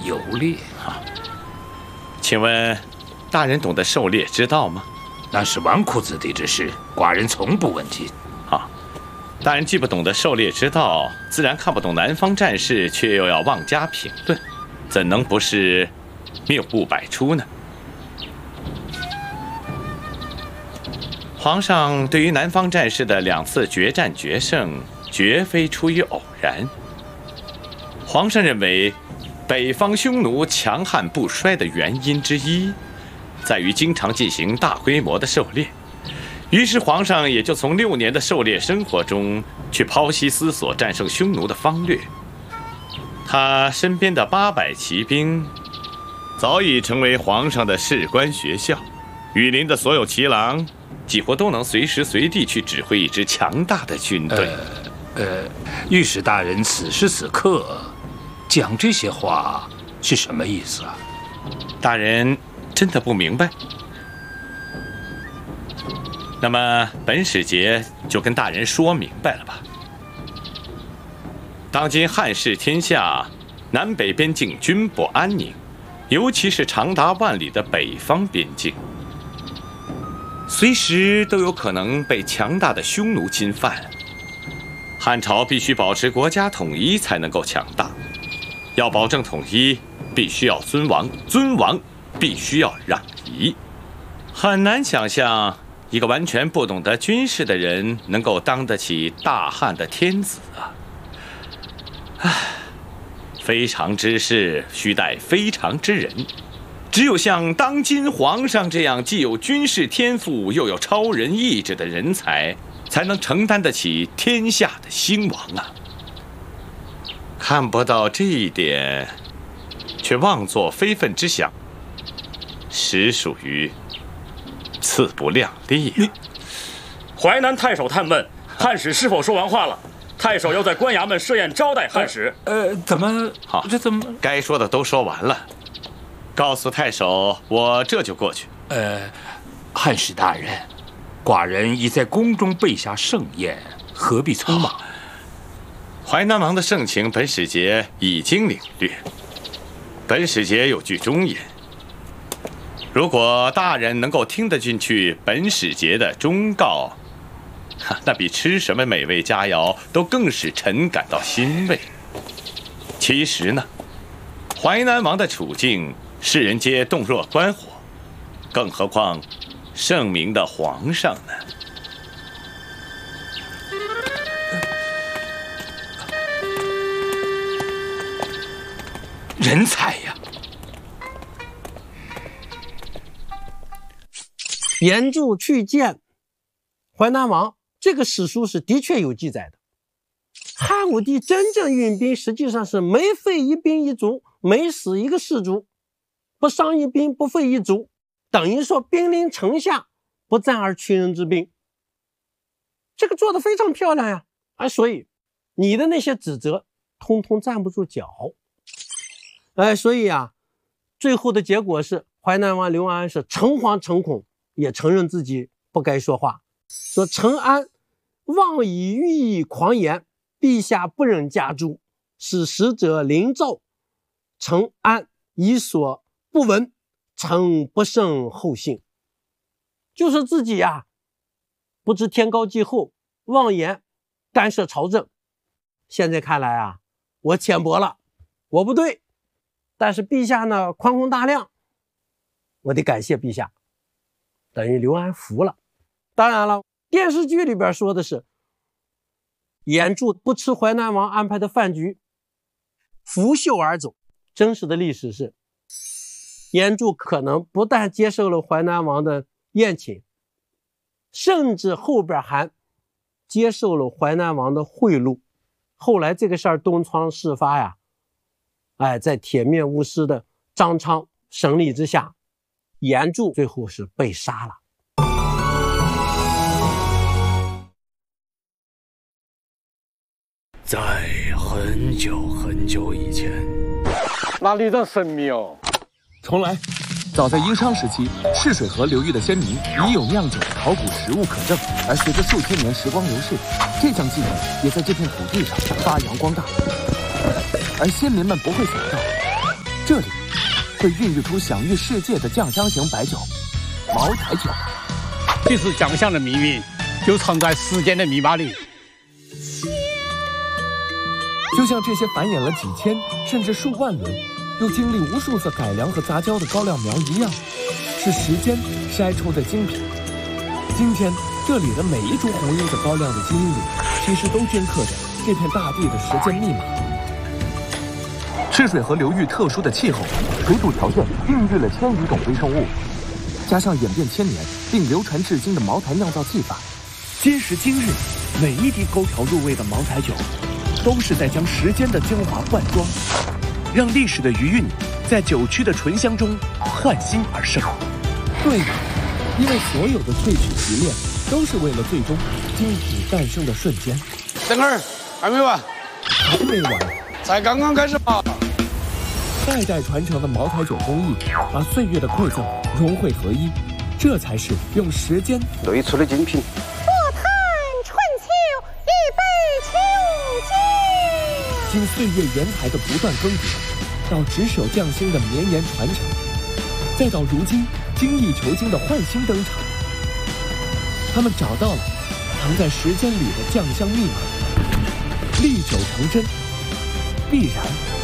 游猎啊。 请问，大人懂得狩猎之道吗？ 那是纨绔子弟之事，寡人从不问津。 大人既不懂得狩猎之道，自然看不懂南方战事，却又要妄加评论，怎能不是谬误百出呢？皇上对于南方战事的2次决战决胜，绝非出于偶然。皇上认为，北方匈奴强悍不衰的原因之一，在于经常进行大规模的狩猎。于是皇上也就从6年的狩猎生活中去剖析思索战胜匈奴的方略。他身边的800骑兵早已成为皇上的士官学校，羽林的所有骑郎几乎都能随时随地去指挥一支强大的军队。 御史大人此时此刻讲这些话是什么意思啊？ 大人真的不明白？那么本使节就跟大人说明白了吧。当今汉室天下，南北边境均不安宁，尤其是长达万里的北方边境，随时都有可能被强大的匈奴侵犯。汉朝必须保持国家统一才能够强大，要保证统一，必须要尊王，尊王必须要攘夷。很难想象一个完全不懂得军事的人能够当得起大汉的天子啊！非常之事须待非常之人，只有像当今皇上这样既有军事天赋又有超人意志的人才，才能承担得起天下的兴亡啊！看不到这一点，却妄作非分之想，实属于自不量力啊！ 淮南太守探问汉使是否说完话了？太守要在官衙门设宴招待汉使。 怎么？ 好， 这怎么？ 该说的都说完了，告诉太守，我这就过去。 汉使大人，寡人已在宫中备下盛宴，何必匆忙？ 淮南王的盛情，本使节已经领略。本使节有句忠言，如果大人能够听得进去本使节的忠告，那比吃什么美味佳肴都更使臣感到欣慰。其实呢，淮南王的处境，世人皆洞若观火，更何况圣明的皇上呢？ 人才呀！ 严注去见淮南王，这个史书是的确有记载的。汉武帝真正运兵，实际上是每废一兵一卒，每死一个士卒，不伤一兵，不废一卒，等于说兵临城下，不战而屈人之兵。这个做得非常漂亮呀！所以你的那些指责，通通站不住脚。所以最后的结果是淮南王刘安是诚惶诚恐，也承认自己不该说话，说臣安妄以寓意狂言，陛下不忍加诛，使使者临诏，臣安以所不闻，臣不胜后幸。就是自己不知天高地厚，妄言干涉朝政。现在看来我浅薄了，我不对，但是陛下呢宽宏大量，我得感谢陛下，等于刘安服了。当然了，电视剧里边说的是严注不吃淮南王安排的饭局，拂袖而走。真实的历史是，严注可能不但接受了淮南王的宴请，甚至后边还接受了淮南王的贿赂。后来这个事儿东窗事发在铁面无私的张昌审理之下，严注最后是被杀了。 在很久很久以前， 哪里的神庙？ 重来。早在殷商时期，泗水河流域的先民已有酿酒、考古实物可证，而随着数千年时光流逝，这项技能也在这片土地上发扬光大。而先民们不会想到， 这里会孕育出享誉世界的酱香型白酒——茅台酒。 其实酱香的秘密就藏在时间的密码里。 就像这些繁衍了几千甚至数万轮，又经历无数次改良和杂交的高粱苗一样，是时间筛出的精品。今天这里的每一株红缨子高粱的基因里，其实都镌刻着这片大地的时间密码。赤水河流域特殊的气候、水土条件孕育了1000余种微生物，加上演变千年并流传至今的茅台酿造技法， 今时今日，每一滴勾调入味的茅台酒，都是在将时间的精华灌装，让历史的余韵在酒曲的醇香中焕新而生。 对的，因为所有的萃取提炼都是为了最终精品诞生的瞬间。 等会儿还没完， 还没完， 才刚刚开始吧。 代代传承的茅台酒工艺，把岁月的馈赠融汇合一，这才是用时间擂出的精品。 不叹春秋一杯秋酒。 经岁月园台的不断更迭，到执手匠心的绵延传承，再到如今精益求精的焕新登场，他们找到了藏在时间里的酱香密码，历久成真，必然